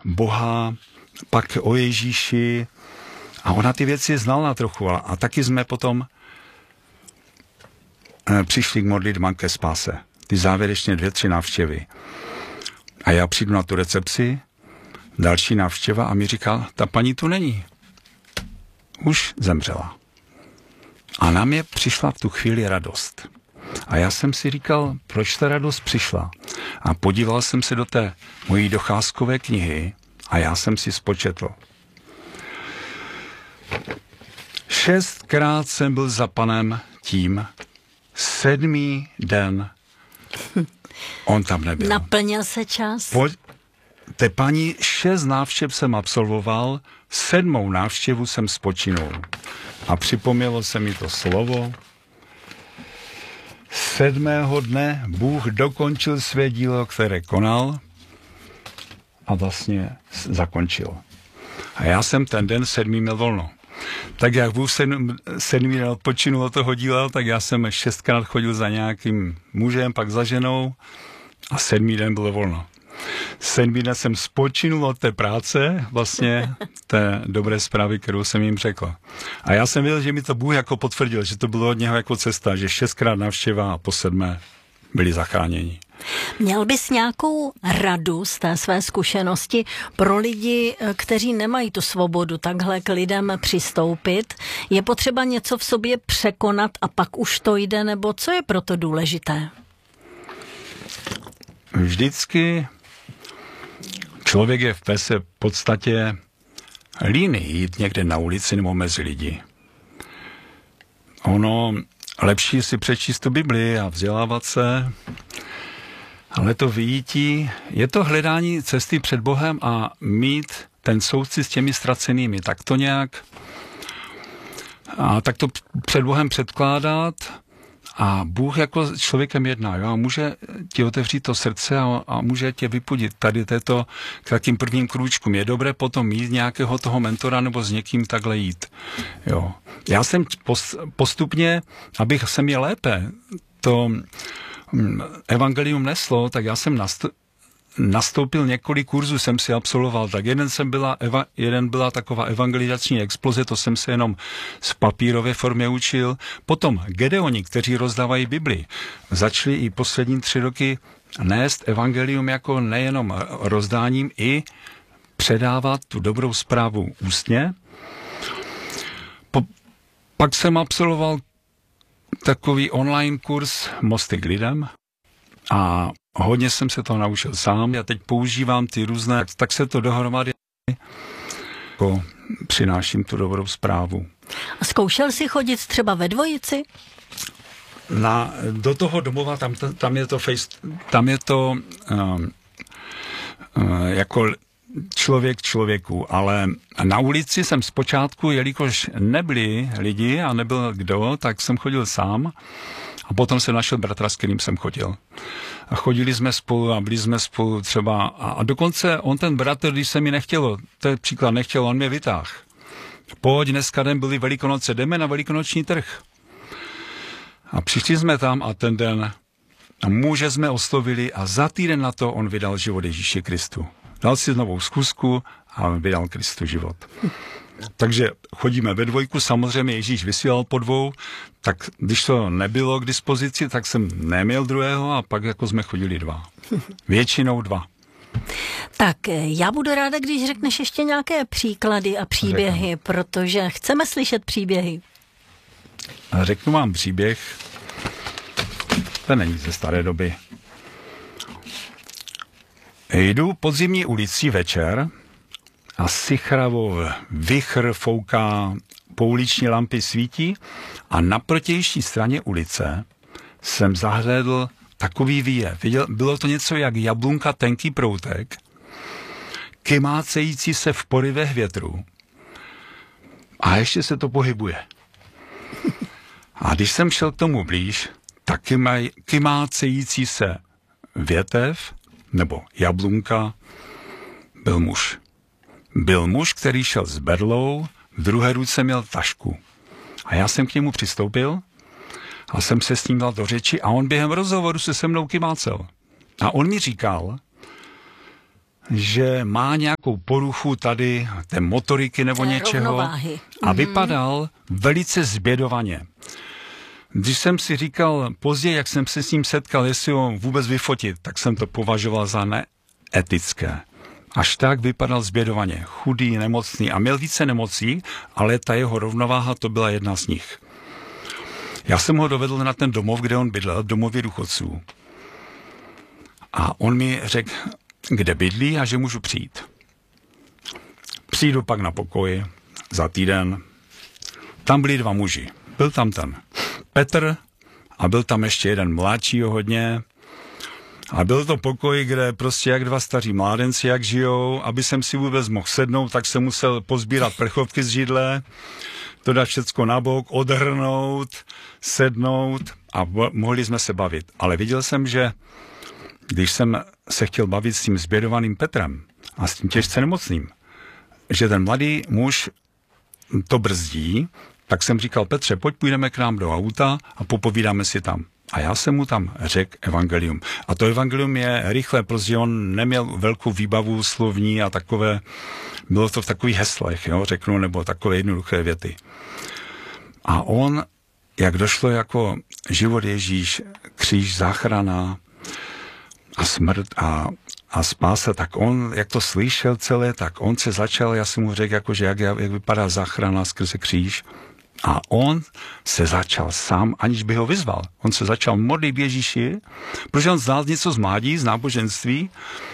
Boha, pak o Ježíši. A ona ty věci znala trochu. A taky jsme potom přišli k modlitbám ke spáse. Ty závěrečně 2-3 návštěvy. A já přijdu na tu recepci, další návštěva a mi říká, ta paní tu není. Už zemřela. A na mě přišla v tu chvíli radost. A já jsem si říkal, proč ta radost přišla. A podíval jsem se do té mojí docházkové knihy a já jsem si spočetl. 6krát jsem byl za Panem tím, 7. den on tam nebyl. Naplnil se čas? Té paní 6 návštěv jsem absolvoval, 7. návštěvu jsem spočinul. A připomnělo se mi to slovo. 7. dne Bůh dokončil své dílo, které konal a vlastně zakončil. A já jsem ten den 7. měl volno. Tak jak Bůh 7. den odpočinul od toho díla, tak já jsem 6krát chodil za nějakým mužem, pak za ženou a 7. den bylo volno. 7. den jsem spočinul od té práce, vlastně té dobré zprávy, kterou jsem jim řekl. A já jsem věděl, že mi to Bůh jako potvrdil, že to bylo od něho jako cesta, že 6krát návštěva a po 7. byli zachráněni. Měl bys nějakou radu z té své zkušenosti pro lidi, kteří nemají tu svobodu takhle k lidem přistoupit? Je potřeba něco v sobě překonat a pak už to jde, nebo co je proto důležité? Vždycky člověk je v podstatě líný jít někde na ulici nebo mezi lidi. Ono lepší si přečíst tu Bibli a vzdělávat se, ale to vyjítí, je to hledání cesty před Bohem a mít ten soucit s těmi ztracenými. Tak to nějak a tak to před Bohem předkládat a Bůh jako člověkem jedná, jo, a může ti otevřít to srdce a může tě vypudit tady této k takým prvním krůčkům. Je dobré potom mít nějakého toho mentora nebo s někým takhle jít. Jo. Já jsem postupně, abych se měl lépe to evangelium neslo, tak já jsem nastoupil několik kurzů, jsem si absolvoval. Tak jeden byla taková evangelizační exploze, to jsem se jenom z papírové formě učil. Potom Gedeoni, kteří rozdávají Bibli, začali i poslední 3 roky nést evangelium jako nejenom rozdáním, i předávat tu dobrou zprávu ústně. Pak jsem absolvoval takový online kurz Mosty k lidem a hodně jsem se to naučil sám. Já teď používám ty různé, tak se to dohromady jako přináším tu dobrou zprávu. A zkoušel jsi chodit třeba ve dvojici? Do toho domova, tam je to jako člověk člověku, ale na ulici jsem zpočátku, jelikož nebyli lidi a nebyl kdo, tak jsem chodil sám a potom jsem našel bratra, s kterým jsem chodil. A chodili jsme spolu a byli jsme spolu třeba a dokonce on ten bratr, když se mi nechtělo, to je příklad, nechtěl, on mě vytáhl. Pojď, dneska den byly Velikonoce, jdeme na velikonoční trh. A přišli jsme tam a ten den a muže jsme oslovili a za týden na to on vydal život Ježíši Kristu. Dal si novou schůzku a vydal Kristu život. Takže chodíme ve dvojku, samozřejmě Ježíš vysílal po 2, tak když to nebylo k dispozici, tak jsem neměl druhého a pak jako jsme chodili 2. Většinou 2. Tak já budu ráda, když řekneš ještě nějaké příklady a příběhy, protože chceme slyšet příběhy. Řeknu vám příběh, to není ze staré doby. Jdu podzimní ulicí večer a sichravo vichr fouká, pouliční lampy svítí a na protější straně ulice jsem zahlédl takový výjev. Bylo to něco jak jablunka, tenký proutek, kymácející se v porivech větru a ještě se to pohybuje. A když jsem šel k tomu blíž, tak kymácející se větev nebo jablunka byl muž. Byl muž, který šel s berlou, v druhé ruce měl tašku. A já jsem k němu přistoupil a jsem se s ním dal do řeči a on během rozhovoru se mnou kymácel. A on mi říkal, že má nějakou poruchu tady té motoriky nebo něčeho rovnováhy. A vypadal velice zbědovaně. Když jsem si říkal později, jak jsem se s ním setkal, jestli ho vůbec vyfotit, tak jsem to považoval za neetické. Až tak vypadal zbědovaně, chudý, nemocný a měl více nemocí, ale ta jeho rovnováha to byla jedna z nich. Já jsem ho dovedl na ten domov, kde on bydlel, v domově důchodců. A on mi řekl, kde bydlí a že můžu přijít. Přijdu pak na pokoj za týden. Tam byli 2 muži. Byl tam ten Petr a byl tam ještě jeden mladší hodně. A byl to pokoj, kde prostě jak 2 staří mládenci, jak žijou. Aby jsem si vůbec mohl sednout, tak jsem musel pozbírat plechovky z židle, to dát všecko na bok, odhrnout, sednout a mohli jsme se bavit. Ale viděl jsem, že když jsem se chtěl bavit s tím zbědovaným Petrem a s tím těžce nemocným, že ten mladý muž to brzdí, tak jsem říkal, Petře, pojď půjdeme k nám do auta a popovídáme si tam. A já jsem mu tam řekl evangelium. A to evangelium je rychle, protože on neměl velkou výbavu slovní a takové, bylo to v takových heslech, jo, řeknu, nebo takové jednoduché věty. A on, jak došlo jako život Ježíš, kříž, záchrana a smrt a spása, tak on, jak to slyšel celé, tak on se začal, já jsem mu řekl, jakože jak vypadá záchrana skrze kříž. A on se začal sám, aniž by ho vyzval. On se začal modlit Ježíši, protože on znal něco z mládí, z náboženství,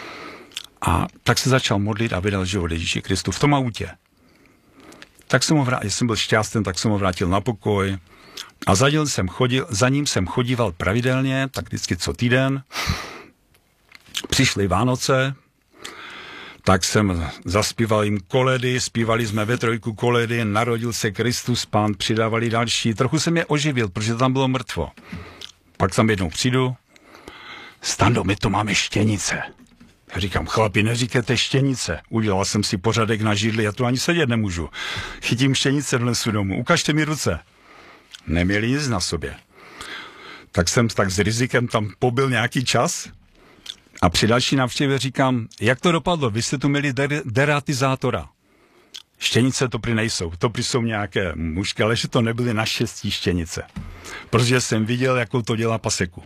a tak se začal modlit a vydal život Ježíši Kristu v tom autě. Tak jsem ho vrátil, jsem byl šťastný, tak jsem ho vrátil na pokoj a za ním jsem chodíval pravidelně, tak vždycky co týden. Přišly Vánoce, tak jsem zaspíval jim koledy, zpívali jsme ve 3 koledy, narodil se Kristus Pán, přidávali další. Trochu jsem je oživil, protože tam bylo mrtvo. Pak tam jednou přijdu, Stando, my to máme štěnice. Já říkám, chlapi, neříkejte štěnice. Udělal jsem si pořadek na židli, já tu ani sedět nemůžu. Chytím štěnice, donesu domů, ukažte mi ruce. Neměli nic na sobě. Tak jsem tak s rizikem tam pobyl nějaký čas a při další návštěvě říkám, jak to dopadlo, vy jste tu měli deratizátora. Štěnice to prý nejsou, to prý jsou nějaké mužky, ale že to nebyly naštěstí štěnice. Protože jsem viděl, jakou to dělá paseku.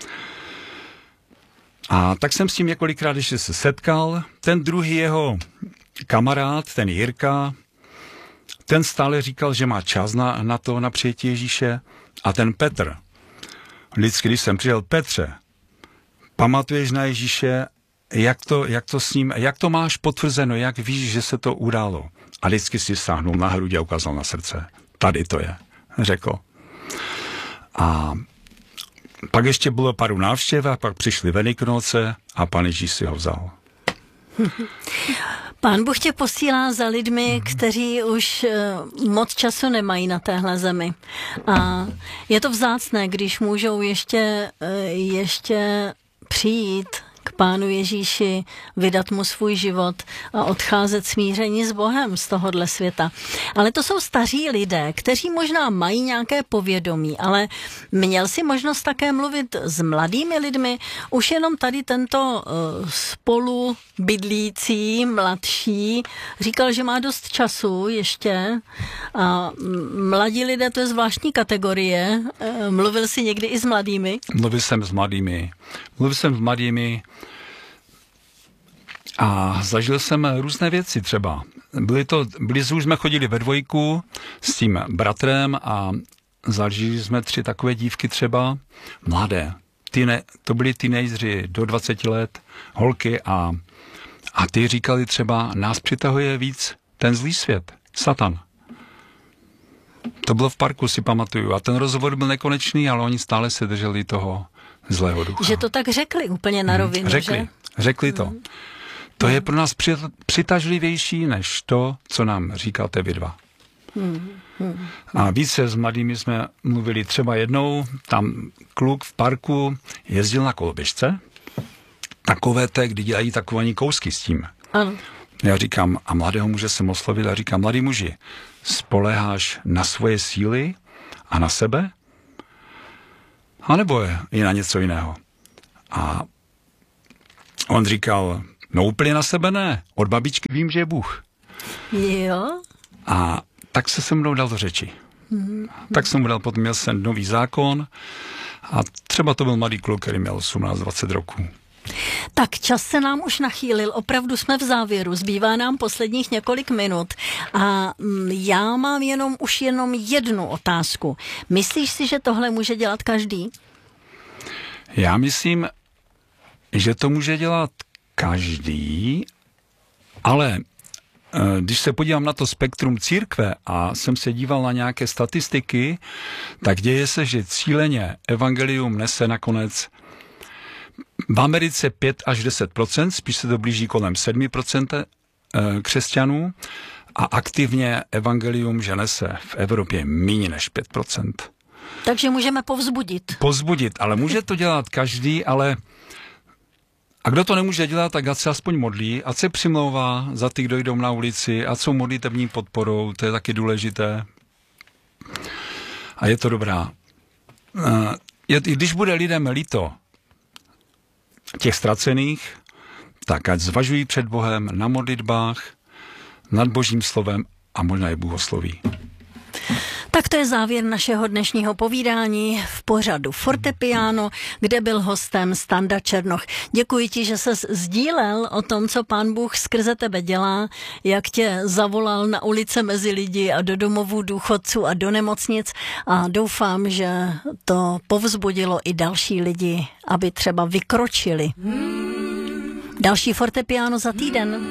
A tak jsem s tím několikrát ještě se setkal. Ten druhý jeho kamarád, ten Jirka, ten stále říkal, že má čas na to, na přijetí Ježíše. A ten Petr, vždycky, když jsem přijel, Petře, pamatuješ na Ježíše, jak to s ním, jak to máš potvrzeno, jak víš, že se to událo. A vždycky si sáhnul na hrudi a ukázal na srdce. Tady to je, řekl. A pak ještě bylo pár návštěv a pak přišly Velikonoce a Pán Ježíš si ho vzal. Pán Bůh tě posílá za lidmi, kteří už moc času nemají na téhle zemi. A je to vzácné, když můžou ještě přijít k Pánu Ježíši, vydat mu svůj život a odcházet smíření s Bohem z tohohle světa. Ale to jsou staří lidé, kteří možná mají nějaké povědomí, ale měl si možnost také mluvit s mladými lidmi. Už jenom tady tento spolu bydlící, mladší, říkal, že má dost času ještě. A mladí lidé, to je zvláštní kategorie. Mluvil jsi někdy i s mladými? Mluvil jsem s mladými a zažil jsem různé věci třeba. Už jsme chodili ve 2 s tím bratrem a zažili jsme 3 takové dívky třeba, mladé. To byly teenageři do 20 let, holky a ty říkali třeba, nás přitahuje víc ten zlý svět, Satan. To bylo v parku, si pamatuju. A ten rozhovor byl nekonečný, ale oni stále se drželi toho zlého ducha. Že to tak řekli úplně na rovinu, že? Řekli to. To je pro nás přitažlivější, než to, co nám říkáte vy 2. A více s mladými jsme mluvili třeba jednou, tam kluk v parku jezdil na koloběžce, takové kdy dělají takové kousky s tím. Ano. Já říkám, a mladého muže jsem oslovil a říkám, mladý muži, spoléháš na svoje síly a na sebe? A nebo je i na něco jiného? A on říkal, No úplně na sebe ne. Od babičky vím, že je Bůh. Jo. A tak se mnou dal do řeči. Tak jsem mu dal, potom měl jsem nový zákon a třeba to byl mladý kluk, který měl 18-20 roků. Tak čas se nám už nachýlil, opravdu jsme v závěru, zbývá nám posledních několik minut a já mám jenom jednu otázku. Myslíš si, že tohle může dělat každý? Já myslím, že to může dělat každý, ale když se podívám na to spektrum církve a jsem se díval na nějaké statistiky, tak děje se, že cíleně evangelium nese nakonec v Americe 5 až 10%, spíš se to blíží kolem 7% křesťanů a aktivně evangelium že nese v Evropě méně než 5%. Takže můžeme povzbudit. Ale může to dělat každý, ale a kdo to nemůže dělat, tak ať se aspoň modlí, ať se přimlouvá za ty, kdo jdou na ulici, ať jsou modlitební podporou, to je taky důležité. A je to dobrá. Když bude lidem líto těch ztracených, tak ať zvažují před Bohem na modlitbách, nad Božím slovem a možná je Bůh osloví. Tak to je závěr našeho dnešního povídání v pořadu Fortepiano, kde byl hostem Standa Černoch. Děkuji ti, že ses sdílel o tom, co Pán Bůh skrze tebe dělá, jak tě zavolal na ulice mezi lidi a do domovů důchodců a do nemocnic a doufám, že to povzbudilo i další lidi, aby třeba vykročili. Další Fortepiano za týden.